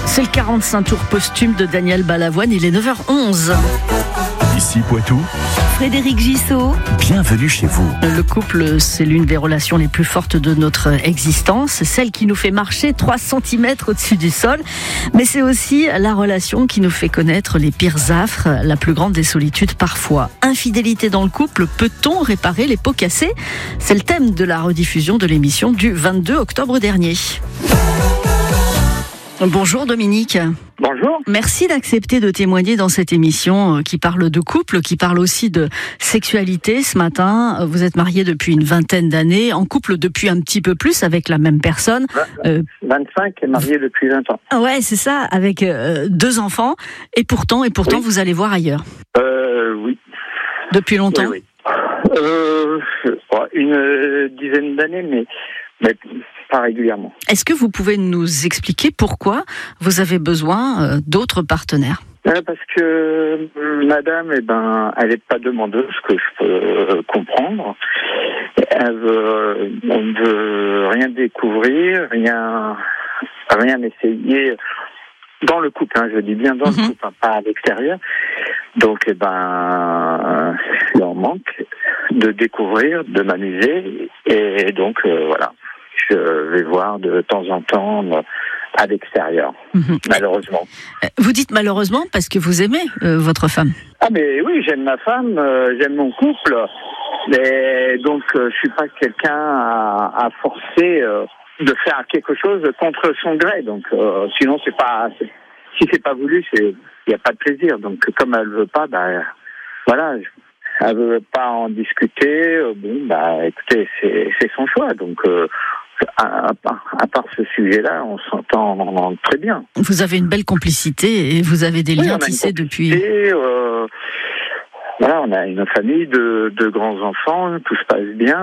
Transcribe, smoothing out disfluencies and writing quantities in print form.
C'est le 45 tours posthume de Daniel Balavoine, il est 9h11. Ici Poitou, Frédéric Gissot. bienvenue chez vous. Le couple, c'est l'une des relations les plus fortes de notre existence, celle qui nous fait marcher 3 cm au-dessus du sol, mais c'est aussi la relation qui nous fait connaître les pires affres, la plus grande des solitudes parfois. Infidélité dans le couple, peut-on réparer les pots cassés ? C'est le thème de la rediffusion de l'émission du 22 octobre dernier. Bonjour Dominique. Bonjour. Merci d'accepter de témoigner dans cette émission qui parle de couple, qui parle aussi de sexualité. Ce matin, vous êtes marié depuis une vingtaine d'années, en couple depuis un petit peu plus avec la même personne. 25 et marié depuis 20 ans. Ouais, c'est ça, avec 2 enfants. Et pourtant, Oui. vous allez voir ailleurs. Oui. Depuis longtemps. Oui. Une dizaine d'années, mais pas régulièrement. Est-ce que vous pouvez nous expliquer pourquoi vous avez besoin d'autres partenaires ? Parce que madame, elle n'est pas demandeuse, ce que je peux comprendre. On ne veut rien découvrir, rien essayer dans le couple, je dis bien dans le couple, pas à l'extérieur. Donc, il en manque de découvrir, de m'amuser, et donc voilà. Je vais voir de temps en temps à l'extérieur, malheureusement. Vous dites malheureusement parce que vous aimez votre femme. Ah mais oui, j'aime ma femme, j'aime mon couple, mais donc je suis pas quelqu'un à forcer de faire quelque chose contre son gré. Donc sinon si c'est pas voulu, il y a pas de plaisir. Donc comme elle veut pas, voilà. Elle veut pas en discuter. Écoutez, c'est son choix. Donc à part ce sujet-là, on s'entend très bien. Vous avez une belle complicité et vous avez des liens tissés depuis. Voilà, on a une famille de grands enfants, tout se passe bien.